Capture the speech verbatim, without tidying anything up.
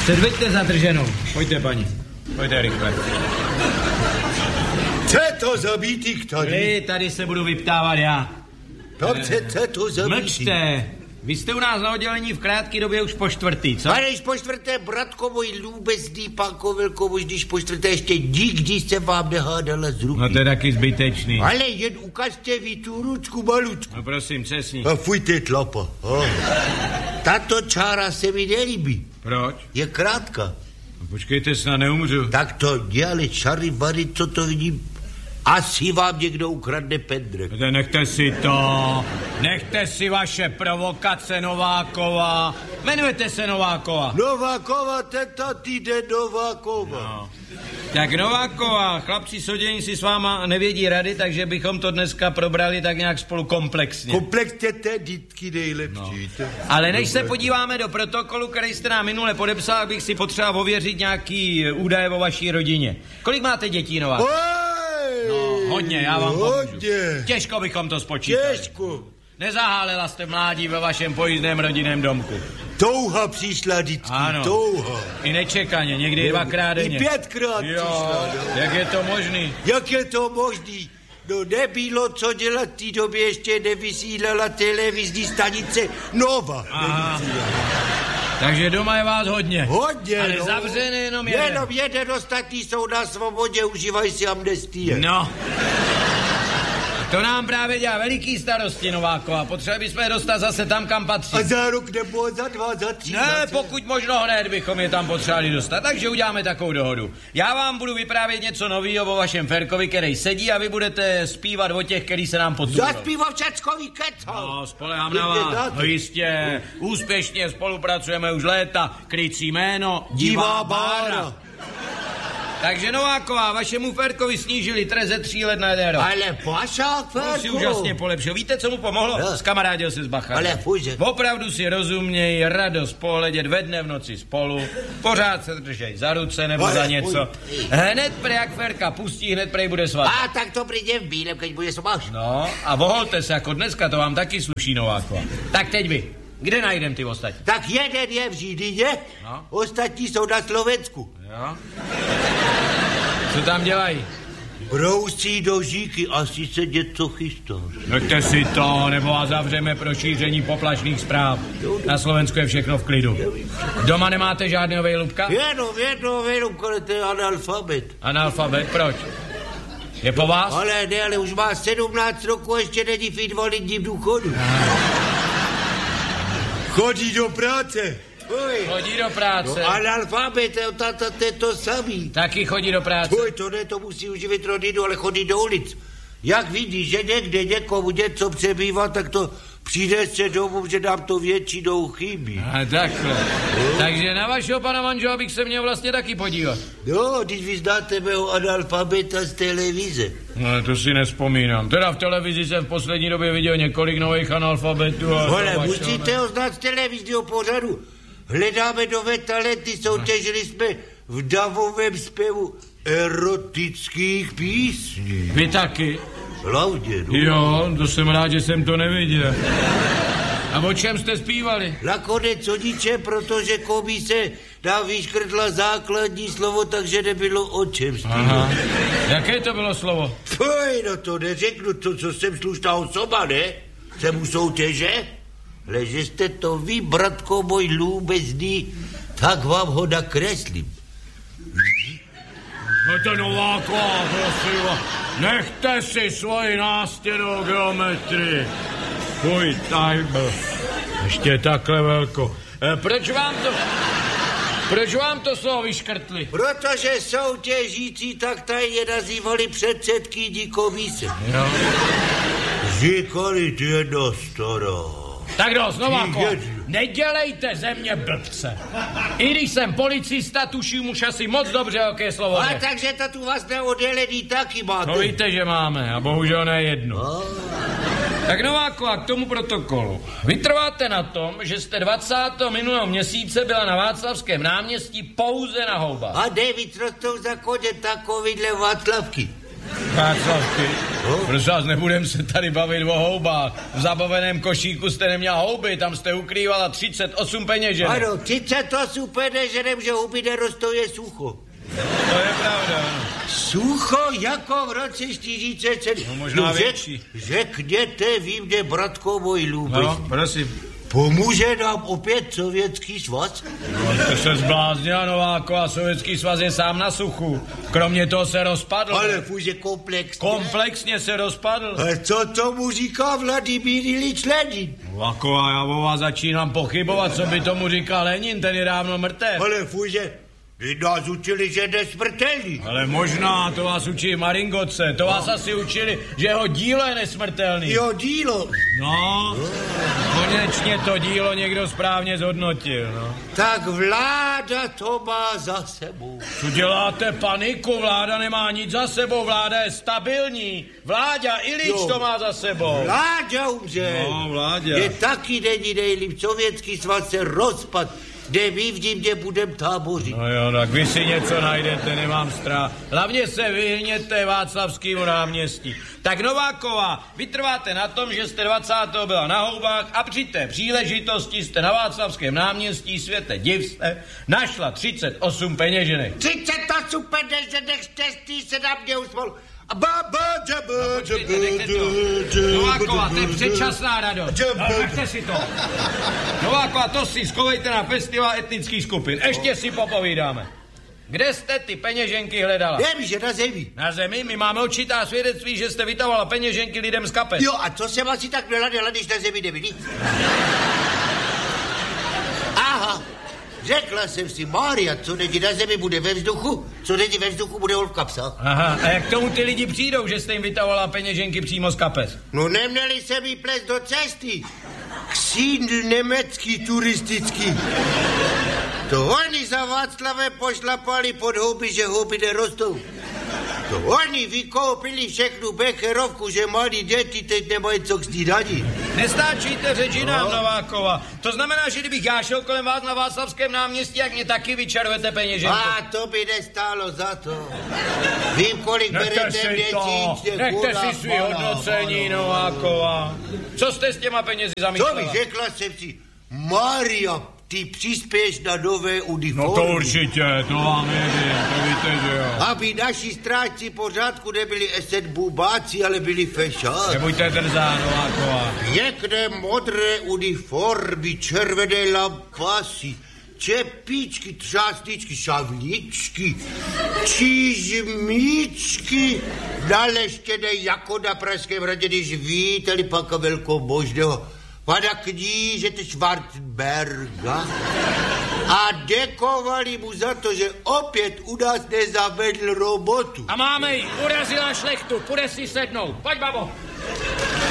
Předveďte zadrženou. Pojďte, paní. Pojďte rychle. Co to za býtik tady? Vy, tady se budu vyptávat já. To chcete to za býtik? Mlčte. Vy jste u nás na oddělení v krátké době už po čtvrtý, co? Ale již po čtvrté, bratko můj lůbezný, panko Velko, už když po čtvrté ještě nikdy se vám nehádala z ruky. No to je taky zbytečný. Ale jen ukažte vy tu ručku malučku. No prosím, přesně. A fujte tlapa. Oh. Tato čára se mi nelíbí. Proč? Je krátká. No počkejte, snad neumřu. Tak to dělali čary vary, co to vidím. Asi vám někdo ukradne pendrek. No nechte si to. Nechte si vaše provokace, Nováková. Jmenujete se Nováková. Nováková, teta týden Nováková. No. Tak Nováková, chlapci z oddělení si s váma nevědí rady, takže bychom to dneska probrali tak nějak spolu komplexně. Komplexně té dítky nejlepší. No. Ale než se podíváme do protokolu, který jste nám minule podepsal, bych si potřeboval ověřit nějaký údaje o vaší rodině. Kolik máte dětí, Nováková? No, hodně, já vám pomůžu. Těžko bychom to spočítali. Těžko. Nezahálela jste mládí ve vašem pojízdném rodinném domku. Touha přišla vždycky, ano. Touha. I nečekaně, někdy dvakrát denně. I pětkrát jo, přišla. No. Jak je to možný? Jak je to možný? No nebylo co dělat, v té době ještě nevysílala televizní stanice Nova. Takže doma je vás hodně. Hodně, ale no. zavřený jenom jeden. Jenom jeden, ostatní jsou na svobodě, užívají si amnestie. No. To nám právě dělá veliký starosti, Nováková. Potřebujeme bychom je dostat zase tam, kam patří. A za rok nebo za dva, za tři. Ne, pokud možno hned bychom je tam potřebovali dostat. Takže uděláme takovou dohodu. Já vám budu vyprávět něco novýho o vašem Ferkovi, který sedí, a vy budete zpívat o těch, který se nám podsunou. Zaspíval všeckový kecal. No, spolehám na vás. No jistě. Úspěšně spolupracujeme už léta. Krycí jméno Divá bára. Takže Nováková, vašemu Ferkovi snížili trest ze tří let na jeden rok. Ale pašák, Ferko. On si úžasně polepšil. Víte, co mu pomohlo? No. Skamarádil se s Bacharem. Ale fuže. Opravdu si rozumějí, radost pohledět ve dne v noci spolu, pořád se držej za ruce nebo ale za něco. Fuj. Hned prej, jak Ferka pustí, hned prej bude svatba. A tak to přijde v bílem, keď bude smaž. No, a voholte se jako dneska, to vám taky sluší, Nováková. Tak teď vy. Kde najdem ty ostatní? Tak jeden je v Židině, no. Ostatní jsou na Slovensku. Jo. Co tam dělají? Brousí do žíky, asi se něco chystá. Nechte si to, nebo vás zavřeme pro šíření poplašných zpráv. Na Slovensku je všechno v klidu. Doma nemáte žádného vejlubka? Jenom, jedno vejlubka, ale to je analfabet. Analfabet, proč? Je po vás? Ale ne, ale už má sedmnáct roku, ještě není v invalidním důchodu. Chodí do práce. Uj. Chodí do práce. No, analfabet, to je to samý. Taky chodí do práce. Uj, to ne, to musí uživit rodinu, ale chodí do ulic. Jak vidíš, že někde někomu něco přebývá, tak to přijde se domů, že nám to většinou chybí. A takhle. No. Takže na vašeho pana manžela bych se měl vlastně taky podívat. No, když vy znáte mého analfabeta z televize. No, to si nespomínám. Teda v televizi jsem v poslední době viděl několik nových analfabetů. Ale musíte ho znát z televizního pořadu. Hledáme nové talenty, soutěžili jsme v davovém zpěvu erotických písní. Vy taky? Hlavně, no. Jo, to jsem rád, že jsem to neviděl. A o čem jste zpívali? Nakonec o ničem, protože komise nám vyškrtla základní slovo, takže nebylo o čem zpívat. Aha. Jaké to bylo slovo? Fuj, no to neřeknu, to, co jsem slušná osoba, ne? Jsem u soutěže? Ale že jste to vy, bratko můj lůbezný, tak vám ho nakreslím. No to Nováková, prosím, nechte si svoji nástěnou geometrii. Fuj, tak byl. Ještě takhle velko. E, proč vám to... Proč vám to slovo vyškrtli? Protože soutěžící tak tajně nazývali předsedkyní komise. Jo. Říkali ty jedno stará. Tak dost, Nováková, nedělejte ze mě blbce. I když jsem policista, tuším už asi moc dobře, jaké slovo. A takže to tu vás neoddělený taky máte. No víte, že máme, a bohužel ne jednu. Oh. Tak Nováková, k tomu protokolu. Vytrváte na tom, že jste dvacátého minulého měsíce byla na Václavském náměstí pouze na houbách. A David rostou za koně takovýhle Václavky. Václavky, prosím vás, nebudem se tady bavit o houbách. V zabaveném košíku jste neměla houby, tam jste ukrývala třicet osm peněženek. Ano, třicet osm peněženek, že houby nerostou, je sucho. To je pravda. Sucho jako v roce čtyřicet sedm. No možná no, větší. Řek, řekněte vy mě, bratko můj lůbez. No, prosím. Pomůže nám opět Sovětský svaz? No, to se zbláznila, Nováko, a Sovětský svaz je sám na suchu. Kromě toho se rozpadl. Ale fůže komplexně. Komplexně se rozpadl. A co tomu říká Vladimír Ilič Lenin? Nováko, a já o vás začínám pochybovat, co by tomu říkal Lenin, ten je dávno mrtev. Ale fůže, vy nás učili, že jde smrtelný. Ale možná, to vás učí Maringotce, to vás no. asi učili, že jeho dílo je nesmrtelný. Jo, dílo. No, konečně to dílo někdo správně zhodnotil, no. Tak vláda to má za sebou. Co děláte paniku, vláda nemá nic za sebou, vláda je stabilní. Vláďa Ilič jo. to má za sebou. Vláďa umře. No, vláďa. Je taky není nejlíp, Sovětský svaz se rozpad. Kde my v Dímě budem tábořit. No jo, tak vy si něco najdete, nemám strach. Hlavně se vyhněte Václavskému náměstí. Tak Nováková, vytrváte na tom, že jste dvacátého byla na houbách a při té příležitosti jste na Václavském náměstí, světe div jste, našla třicet osm peněženek. třicet osm peněženek, štěstí se na mě usmol. Nováková, to je předčasná radost. Nechte si to. Nováková, to si schovejte na festival etnických skupin. Ještě si popovídáme. Kde jste ty peněženky hledala? Nevím, že na zemi. Na zemi? My máme určitá svědectví, že jste vytahovala peněženky lidem z kapes. Jo, a co jsem asi tak neladila, když na zemi nebyli? Aha. Řekla jsem si, Mária, co není na zemi, bude ve vzduchu, co není ve vzduchu, bude v kapsách. Aha, a jak tomu ty lidi přijdou, že jste jim vytahovala peněženky přímo z kapes? No neměli se mi plést do cesty. Ksíndl německý turistický. To oni za Václavem pošlapali pod houby, že houby nerostou. To oni vykoupili všechnu becherovku, že malí děti teď nemají co k snídani. Nestáčíte řeči nám, no. Novákova. To znamená, že kdybych já šel kolem vás na Václavském náměstí, jak mě taky vyčarujete peněženku. A to by nestálo za to. Vím, kolik nechte berete měsíčně. Nechte si svý hodnocení, Novákova. Co jste s těma penězi zamyslela? To mi řekla jsem si, Mária, ty přispěš na nové uniformy. No to určitě, to vám nevím, to víte, že jo. Aby naši strážci pořádku nebyli eset bubáci, ale byli fešáci. Nebuďte drzá, Nováková. Pěkné modré uniformy, červené lampasy, čepičky, třásničky, šavličky, čížmíčky, naleštěné jako na Pražském hradě, když vítali paka velkobožného pana knížete Schwarzberga a děkovali mu za to, že opět u nás nezavedl robotu. A máme ji, urazila šlechtu, půjde si sednout. Pojď, babo.